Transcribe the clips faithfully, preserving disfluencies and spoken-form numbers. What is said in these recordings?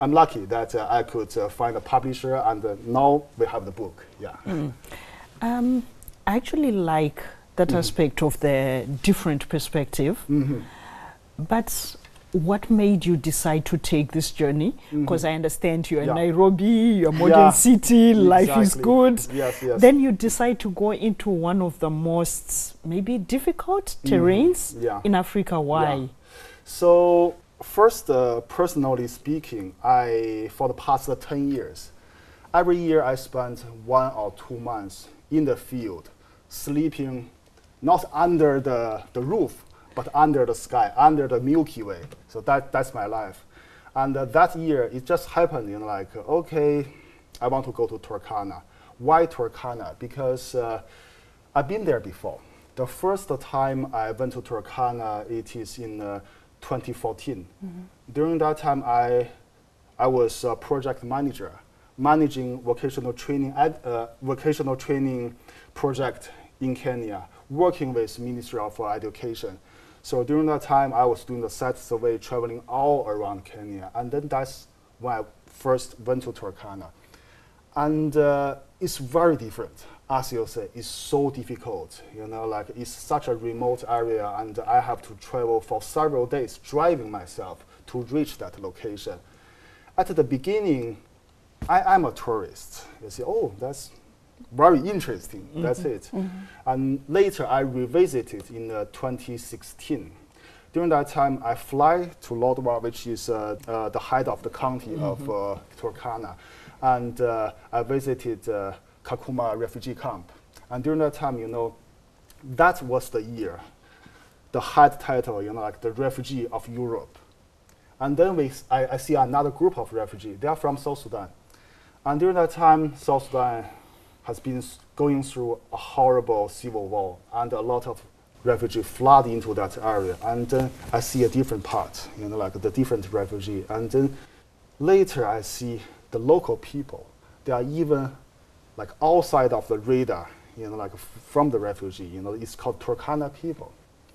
I'm lucky that uh, I could uh, find a publisher, and uh, now we have the book. Yeah. Mm. Um, I actually like that mm-hmm. aspect of the different perspective. Mm-hmm. But what made you decide to take this journey? Because mm-hmm. I understand you're yeah. in Nairobi, you're modern yeah. city, exactly. life is good. Yes, yes. Then you decide to go into one of the most maybe difficult terrains mm-hmm. yeah. in Africa. Why? Yeah. So first, uh, personally speaking, I for the past uh, ten years, every year I spent one or two months in the field, sleeping not under the, the roof, but under the sky, under the Milky Way. So that, that's my life. And uh, that year, it just happened, you know, like, okay, I want to go to Turkana. Why Turkana? Because uh, I've been there before. The first time I went to Turkana, it is in uh, twenty fourteen. Mm-hmm. During that time, I, I was a project manager, managing vocational training, ad, uh, vocational training project in Kenya, working with Ministry of uh, Education. So during that time, I was doing the site survey, traveling all around Kenya. And then that's when I first went to Turkana. And uh, it's very different, as you say, it's so difficult. You know, like it's such a remote area, and I have to travel for several days, driving myself to reach that location. At the beginning, I am a tourist. You say, oh, that's very interesting, mm-hmm. that's it. Mm-hmm. And later I revisited in uh, twenty sixteen. During that time, I fly to Lodwar, which is uh, uh, the height of the county mm-hmm. of uh, Turkana. And uh, I visited uh, Kakuma refugee camp. And during that time, you know, that was the year, the head title, you know, like the refugee of Europe. And then we, I, I see another group of refugees. They are from South Sudan. And during that time, South Sudan has been going through a horrible civil war, and a lot of refugees flood into that area. And then I see a different part, you know, like the different refugee. And then later I see the local people. They are even like outside of the radar, you know, like f from the refugee. You know, it's called Turkana people.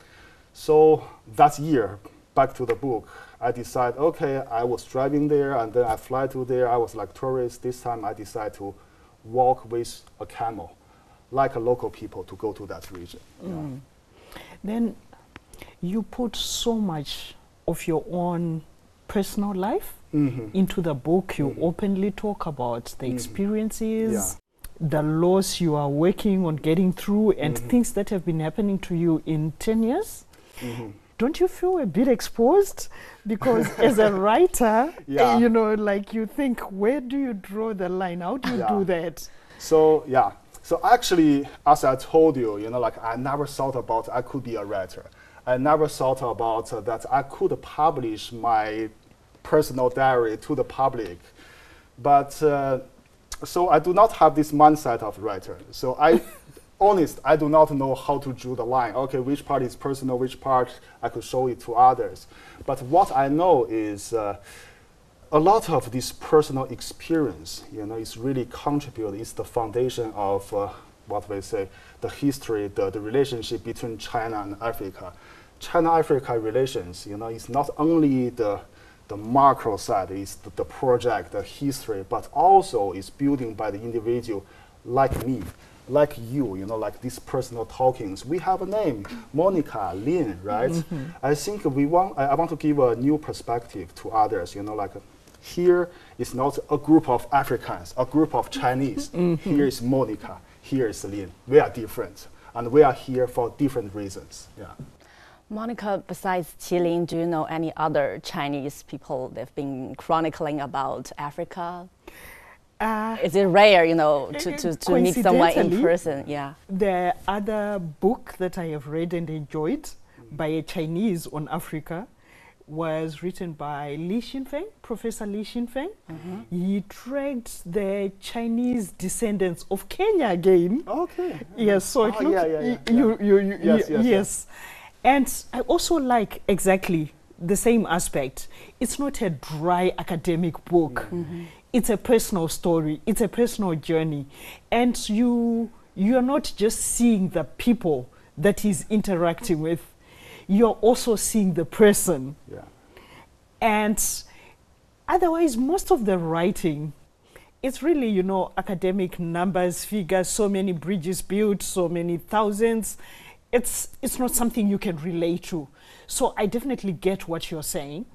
So that year, back to the book, I decided, okay, I was driving there, and then I fly to there. I was like tourist. This time I decided to walk with a camel, like a local people, to go to that region. Mm. Yeah. Then you put so much of your own personal life mm-hmm. into the book. You mm-hmm. openly talk about the mm-hmm. experiences, yeah. the loss you are working on getting through, and mm-hmm. things that have been happening to you in ten years. Mm-hmm. Don't you feel a bit exposed? Because as a writer, yeah. uh, you know, like you think, where do you draw the line? How do you yeah. do that? So, yeah. So actually, as I told you, you know, like I never thought about I could be a writer. I never thought about uh, that I could publish my personal diary to the public. But, uh, so I do not have this mindset of writer. So I... honest, I do not know how to draw the line. Okay, which part is personal, which part I could show it to others. But what I know is uh, a lot of this personal experience, you know, is really contributed. It's the foundation of uh, what we say, the history, the, the relationship between China and Africa. China-Africa relations, you know, it's not only the the macro side, it's the, the project, the history, but also is building by the individual like me. Like you, you know, like these personal talkings. We have a name, Monica, Lin, right? Mm-hmm. I think we want, I, I want to give a new perspective to others, you know, like uh, here is not a group of Africans, a group of Chinese. Mm-hmm. Here is Monica, here is Lin. We are different, and we are here for different reasons, yeah. Monica, besides Qilin, do you know any other Chinese people that have been chronicling about Africa? Uh, Is it rare, you know, to, to, to meet someone in person? Yeah. The other book that I have read and enjoyed mm. by a Chinese on Africa was written by Li Xinfeng, Professor Li Xinfeng. Mm-hmm. He tracked the Chinese descendants of Kenya again. Okay. Yes, so oh, it looks, yeah, yeah, yeah. You, you, you, yes, you, yes, yes. yes. And I also like exactly the same aspect. It's not a dry academic book. Mm-hmm. It's a personal story. It's a personal journey. And you, you're not just seeing the people that he's interacting with. You're also seeing the person. Yeah. And otherwise, most of the writing, it's really, you know, academic numbers, figures, so many bridges built, so many thousands. It's, it's not something you can relate to. So I definitely get what you're saying.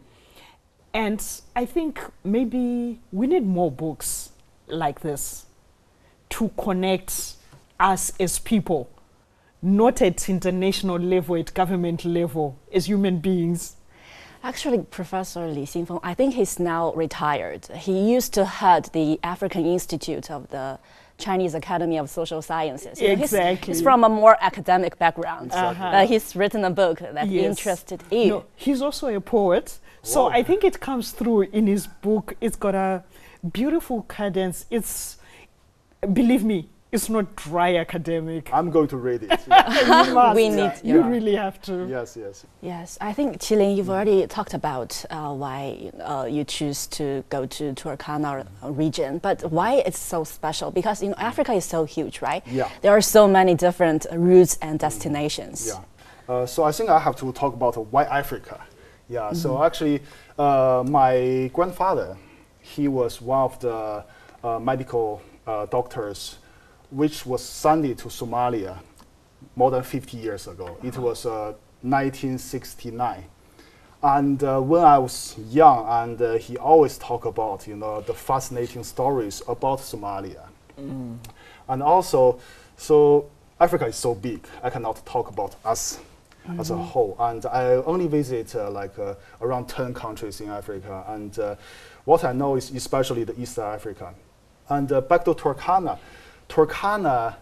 And I think maybe we need more books like this to connect us as people, not at international level, at government level, as human beings. Actually, Professor Li Xingfeng, I think he's now retired. He used to head the African Institute of the Chinese Academy of Social Sciences. You know, exactly. He's, he's from a more academic background. Exactly. Uh, he's written a book that Yes. interested you. No, he's also a poet. So Whoa. I think it comes through in his book. It's got a beautiful cadence. It's, believe me, it's not dry academic. I'm going to read it. Yeah. You must. We need Yeah. You Yeah. really have to. Yes, yes. Yes, I think Qilin, you've already talked about uh, why uh, you choose to go to Turkana region, but why it's so special? Because you know Africa is so huge, right? Yeah. There are so many different routes and destinations. Yeah. Uh, so I think I have to talk about uh, why Africa. Yeah. Mm-hmm. So actually, uh, my grandfather, he was one of the uh, medical uh, doctors, which was sent to Somalia more than fifty years ago. It was uh, nineteen sixty-nine. And uh, when I was young, and uh, he always talked about, you know, the fascinating stories about Somalia. Mm. And also, so Africa is so big, I cannot talk about us mm-hmm. as a whole. And I only visit uh, like uh, around ten countries in Africa. And uh, what I know is especially the East Africa. And uh, back to Turkana. Turkana,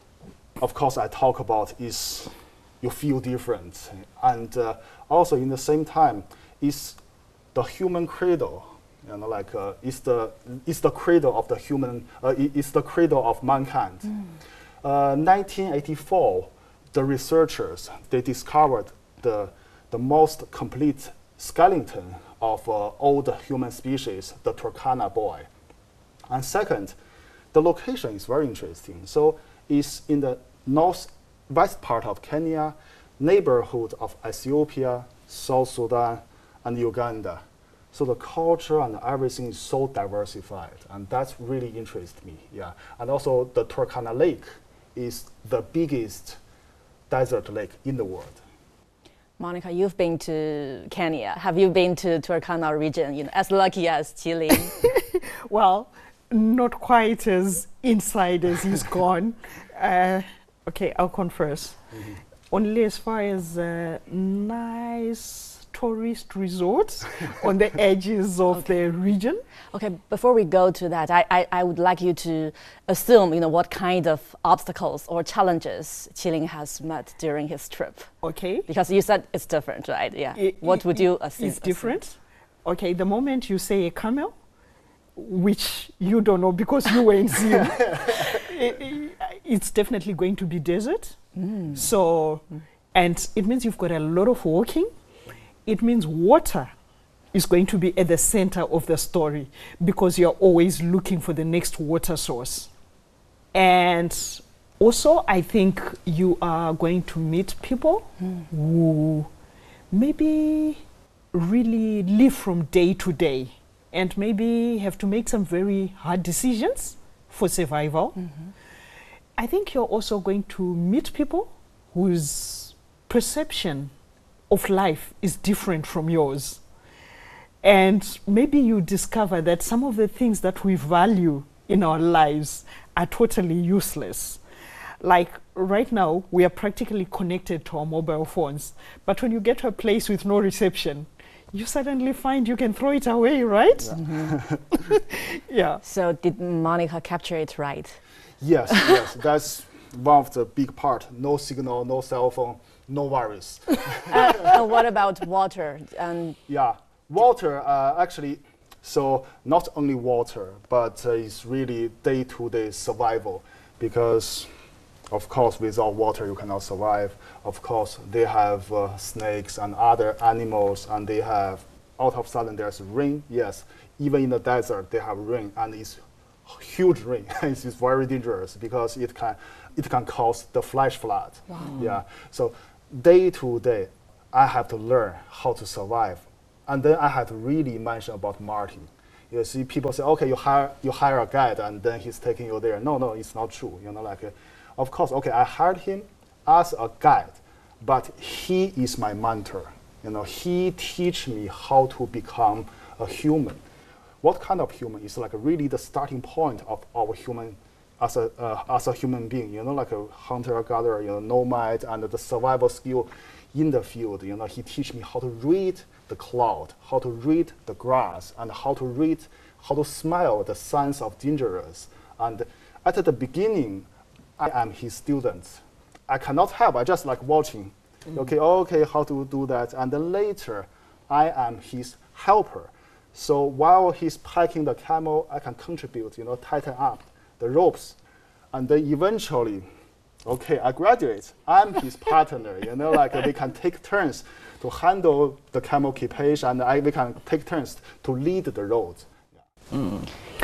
of course, I talk about is you feel different, and uh, also in the same time, is the human cradle. You know, like uh, it's the it's the cradle of the human. Uh, it's the cradle of mankind. Mm. Uh, nineteen eighty-four, the researchers they discovered the the most complete skeleton of uh, all the human species, the Turkana boy. And second, the location is very interesting. So it's in the northwest part of Kenya, neighborhood of Ethiopia, South Sudan, and Uganda. So the culture and everything is so diversified, and that's really interests me. Yeah, and also the Turkana Lake is the biggest desert lake in the world. Monica, you've been to Kenya. Have you been to Turkana region? You know, as lucky as Qilin. Well, not quite as inside as he's gone. Uh, okay, I'll confess. Mm-hmm. Only as far as uh, nice tourist resorts on the edges of okay. the region. Okay, before we go to that, I, I, I would like you to assume, you know, what kind of obstacles or challenges Qilin has met during his trip. Okay. Because you said it's different, right? Yeah. It, what it, would you assume? It's different. Assume? Okay, the moment you say a camel, which you don't know because you were in Zim, it, it, it's definitely going to be desert. Mm. So, mm. and it means you've got a lot of walking. It means water is going to be at the center of the story because you're always looking for the next water source. And also, I think you are going to meet people mm. who maybe really live from day to day and maybe have to make some very hard decisions for survival. Mm-hmm. I think you're also going to meet people whose perception of life is different from yours. And maybe you discover that some of the things that we value in our lives are totally useless. Like right now, we are practically connected to our mobile phones. But when you get to a place with no reception, you suddenly find you can throw it away, right? Yeah. Mm-hmm. Yeah. So did Monica capture it right? Yes, yes. That's one of the big part. No signal, no cell phone, no virus. uh, uh, what about water? Um, yeah, water uh, actually, so not only water, but uh, it's really day-to-day survival because of course, without water, you cannot survive. Of course, they have uh, snakes and other animals, and they have, out of sudden, there's rain. Yes, even in the desert, they have rain, and it's huge rain. It's very dangerous because it can, it can cause the flash flood. Wow. Yeah. So day to day, I have to learn how to survive. And then I have to really mention about Martin. You see, people say, okay, you hire you hire a guide and then he's taking you there. No, no, it's not true. You know, like, uh, of course, okay, I hired him as a guide, but he is my mentor. You know, he teach me how to become a human. What kind of human is like really the starting point of our human as a uh, as a human being. You know, like a hunter gatherer, you know, nomad, and the survival skill in the field. You know, he teach me how to read the cloud, how to read the grass, and how to read, how to smell the signs of dangers. And at the beginning, I am his student. I cannot help, I just like watching. Mm. Okay, okay, how to do that. And then later, I am his helper. So while he's packing the camel, I can contribute, you know, tighten up the ropes. And then eventually, okay, I graduate. I'm his partner, you know, like uh, we can take turns to handle the camel equipage, and I, we can take turns to lead the road. Yeah. Mm.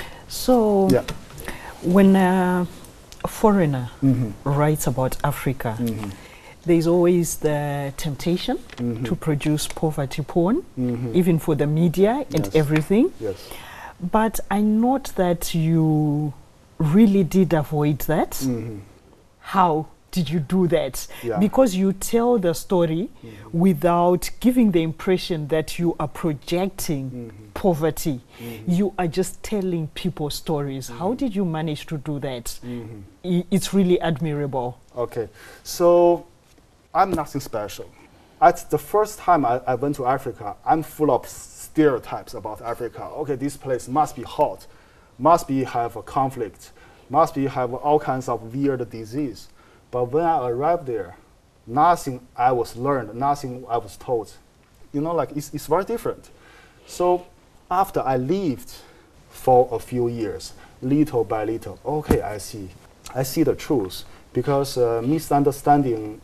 So, yeah. when uh, a foreigner mm-hmm. writes about Africa, mm-hmm. there's always the temptation mm-hmm. to produce poverty porn, mm-hmm. even for the media and yes. everything. Yes. But I note that you really did avoid that. Mm-hmm. How did you do that? Yeah. Because you tell the story mm-hmm. without giving the impression that you are projecting mm-hmm. poverty. Mm-hmm. You are just telling people stories. Mm-hmm. How did you manage to do that? Mm-hmm. I- it's really admirable. Okay, so I'm nothing special. At the first time I, I went to Africa, I'm full of stereotypes about Africa. Okay, this place must be hot, must be have a conflict, must be have all kinds of weird disease. But when I arrived there, nothing I was learned, nothing I was told. You know, like it's, it's very different. So after I lived for a few years, little by little, okay, I see. I see the truth. Because uh, misunderstanding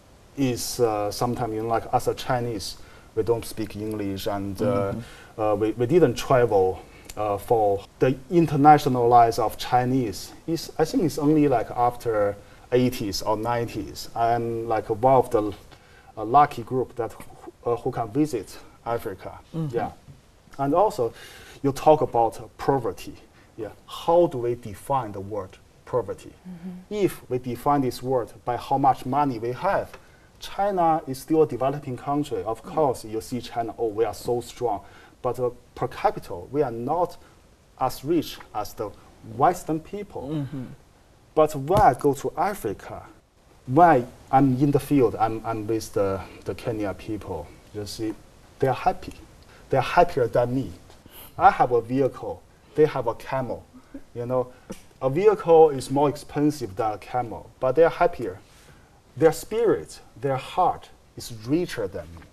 is uh, sometimes, you know, like as a Chinese, we don't speak English, and uh, mm-hmm. uh, we, we didn't travel uh, for the international lives of Chinese. It's, I think it's only like after eighties or nineties. I'm like one of the uh, lucky group that uh, who can visit Africa. Mm-hmm. Yeah, and also you talk about uh, poverty. Yeah, how do we define the word poverty? Mm-hmm. If we define this word by how much money we have, China is still a developing country. Of mm-hmm. course, you see China. Oh, we are so strong, but uh, per capita we are not as rich as the Western people. Mm-hmm. But when I go to Africa, when I'm in the field, I'm, I'm with the, the Kenya people, you see, they're happy. They're happier than me. I have a vehicle, they have a camel. You know, a vehicle is more expensive than a camel, but they're happier. Their spirit, their heart is richer than me.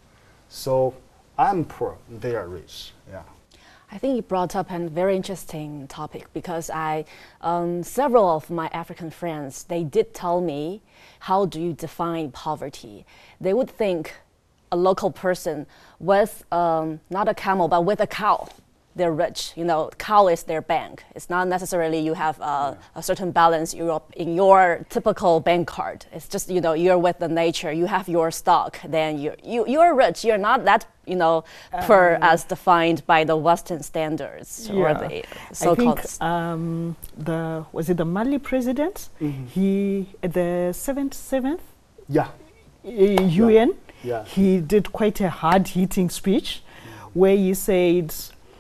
So I'm poor, they are rich, yeah. I think you brought up a very interesting topic because I, um, several of my African friends, they did tell me, how do you define poverty? They would think a local person with um, not a camel, but with a cow, they're rich. You know, cow is their bank. It's not necessarily you have uh, a certain balance in your, in your typical bank card. It's just, you know, you're with the nature, you have your stock, then you're, you, you're rich. You're not that, you know, poor um, as defined by the Western standards yeah. or the so-called. I think um, the, was it the Mali president? Mm-hmm. He, at the seventy-seventh yeah. uh, U N, yeah. Yeah. he did quite a hard-hitting speech mm-hmm. where he said,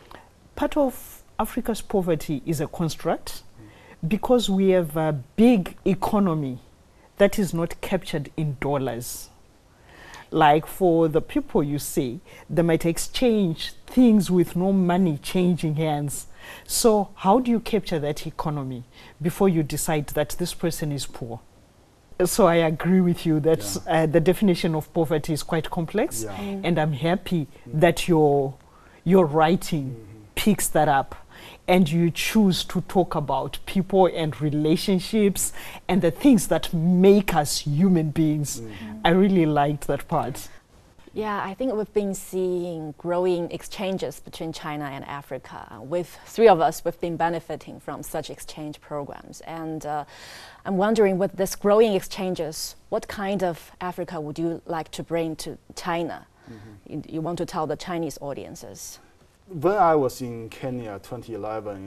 part of Africa's poverty is a construct mm. because we have a big economy that is not captured in dollars. Like for the people you see, they might exchange things with no money changing hands. So how do you capture that economy before you decide that this person is poor? So I agree with you that yeah. uh, the definition of poverty is quite complex, yeah. mm. and I'm happy mm. that your, your writing mm. picks that up and you choose to talk about people and relationships and the things that make us human beings. Mm-hmm. I really liked that part. Yeah, I think we've been seeing growing exchanges between China and Africa. With three of us, we've been benefiting from such exchange programs. And uh, I'm wondering, with this growing exchanges, what kind of Africa would you like to bring to China? Mm-hmm. you, you want to tell the Chinese audiences? when I was in Kenya twenty eleven,